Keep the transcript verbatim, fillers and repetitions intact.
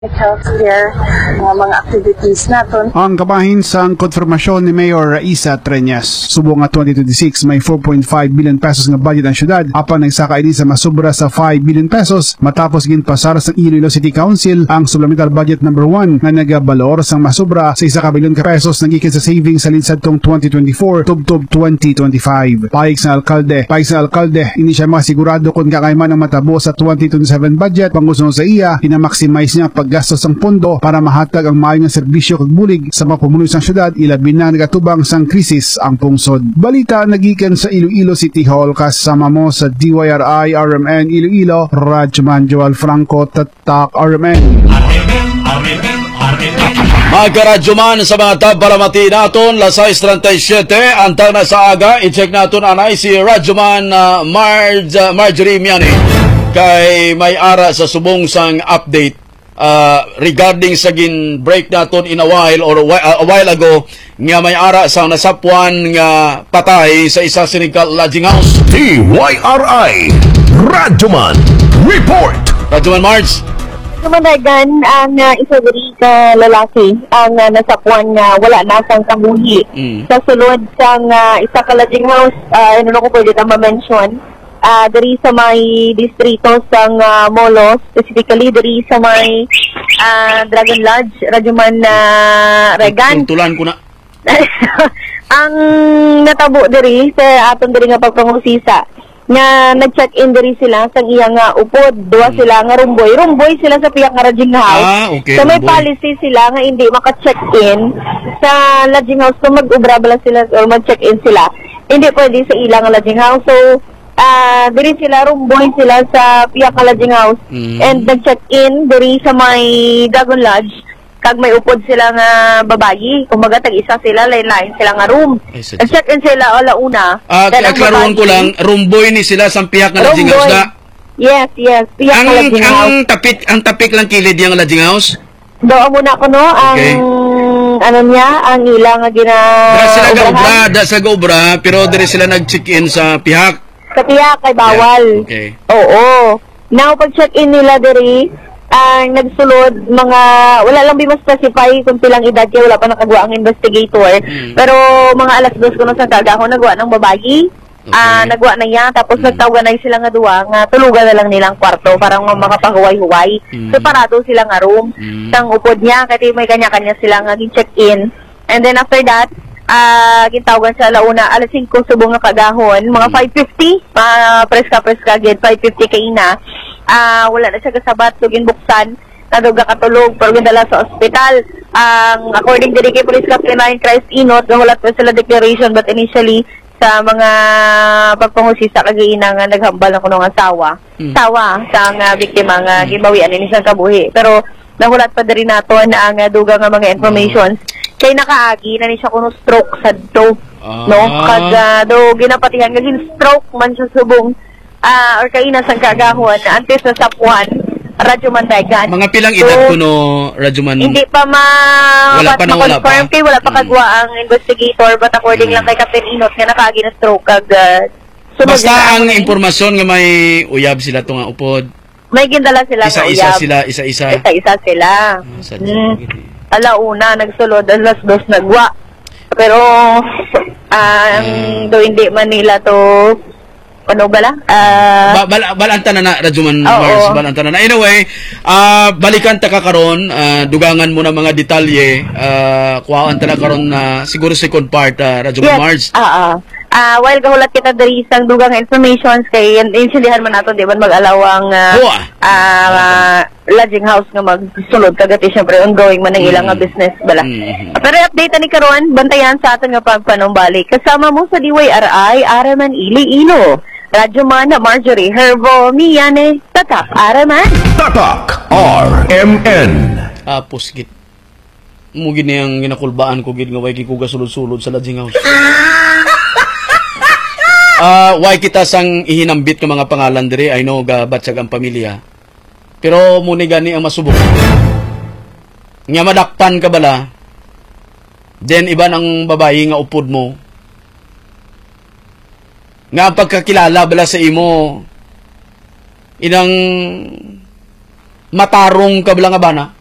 healthcare, uh, mga activities naton. Ang kabahin sang konfirmasyon ni Mayor Raisa Treñas. Subo nga twenty twenty-six may four point five billion pesos nga budget ang syudad apan nagsaka ini sa masubra sa five billion pesos matapos ginpasar sa Iloilo City Council ang supplemental budget number one nga nagabalor sang masubra sa isa ka bilyon ka pesos nagikan sa savings sa linsadtong twenty twenty-four tubtob twenty twenty-five. Paig sa alkalde, paig sa alkalde hindi siya masigurado kung kakaiman ang matabo sa twenty twenty-seven budget pangusunod sa iya pinamaximize niya pag gastos ang pondo para mahatag ang maayong nga serbisyo kag bulig sa mga pumunoy sang syudad ilabi na nagatubang sang krisis ang pungsod. Balita nagikan sa Iloilo City Hall kasama mo sa D Y R I R M N Iloilo, Radyoman Joel Franco, Tatak R M N. Mga karadyoman sa mga tabalamati naton, lasay thirty-seven, antang na sa aga, i-check naton anay si Radyoman uh, Marge, uh, Marjorie Miani kay may ara sa subong sang update uh, regarding sa gin break naton in a while or a while ago nga may ara sa nasapwan nga patay sa isa sinikal lodging house. D Y R I Radyoman Report. Radyoman Marge. Namanagan ang uh, isa diri ka lalaki ang uh, nasakwan nga wala na sang kamuhi. Mm. Sa sulod sang uh, isa ka lodging house, uh, ano ko pwede ta ma-mention, uh, diri sa may distrito sang uh, Molo, specifically diri sa may uh, Dragon Lodge, Radyoman na uh, Regan. Tulan ko na. Ang natabo diri sa aton diri nga pagpangusisa nga nag-check-in diri sila sang iya nga upod, duwa hmm. sila nga rumboy rumboy sila sa piyang nga lodging house. Ah, okay, so may rumboy. policy sila nga hindi maka-check-in sa lodging house kung mag-ubra bala sila or mag-check-in sila, hindi pwede sa ilang nga lodging house. So uh, diri sila rumboy sila sa piyang nga lodging house hmm. and nag-check-in diri sa may Dragon Lodge kag may upod sila nga babayi, kumbaga tag-isa sila, lain-lain sila nga room. Nag-check-in sila alauna. Ah, uh, klaruhan ko lang, rumboy ni sila sa piyak nga lodging house na. Yes, yes, piyak nga lodging house. Ang tapik, ang tapik lang kilid yung lodging house. Doon muna ko no, ang okay. ano niya, ang ilang nga gina Da sila ga-ubra, da sa ga-ubra, pero dire sila nag-check-in sa piyak. Sa piyak kay bawal. Okay. Oo. Now pag check-in nila diri, ang uh, nagsulod mga wala lang bima-specify kung pilang edad kaya wala pa nakagawa ang investigator mm. pero mga alas dos kuno sa kagahon nagawa ng babayi okay. uh, nagawa na niya tapos mm. nagtawagan sila nga duwa nga tulugan na lang nilang kwarto parang makapahuway-huway mm. separado sila nga room mm. sang upod niya kasi may kanya-kanya sila nga check-in and then after that uh, gitawagan sa launa alas singko subong nga kagahon mga mm. five fifty uh, preska preska gid five fifty kay ina. Ah, uh, wala na siya kasabat so ginbuksan naduga katulog pero gindala sa ospital. Ang um, according to kay Police Captain Ryan Christ Inot wala pa sila declaration but initially sa mga pagpangusisa kagaina nga naghambal na kuno nga sawa. Hmm. Sawa sa nga biktima nga gibawian ini sa kabuhi. Pero nahulat pa diri naton ang uh, duga nga mga informations kay nakaagi na ni siya kuno stroke sadto. Ah. No kag uh, do ginapatihan nga gin stroke man siya subong Ah, uh, or kaina sang kagahon antes na sapwan Radyoman Regan. Mga pilang edad so, kuno Radyoman? Hindi pa ma wala pa na wala pa. Kay wala pa kagwa mm. ang investigator but according mm. lang kay Captain Inot nga nakaagi na stroke kag uh, basta ang impormasyon nga may uyab sila to nga upod. May gindala sila isa, nga isa uyab. sila isa-isa. Isa-isa sila. Ah, mm. Alauna nagsulod alas dos nagwa. Pero uh, mm. do hindi Manila to ano bala? Uh, ba, bal, balanta na na, Radyoman Mars, balanta na na. Anyway, uh, balikan ta ka karon, uh, dugangan mo na mga detalye, uh, kuhaan ta na karon na uh, siguro second part, uh, Radyoman yes. Mars. Oo. Uh, uh, while kahulat kita dari isang dugang informations kay insindihan man nato di ba mag-alawang uh, uh, lodging house nga magsulod kagati syempre ongoing man ang ilang nga mm. business bala. Mm. Pero update ni karon, bantayan sa aton nga pagpanumbalik. Kasama mo sa D Y R I Araman Iloilo. Radyoman Marjorie Herbo Miane Tatak R M N. Tatak R M N. Tapos git mo gini ang ginakulbaan ko gid nga way kikuga sulod-sulod sa lodging house. Ah, uh, way kita sang ihinambit ng mga pangalan diri I know ga batsag ang pamilya. Pero muni gani ang masubok. Nga madakpan ka bala. Then iba ng babae nga upod mo. Nga ang pagkakilala bala sa imo inang matarong ka bala nga bana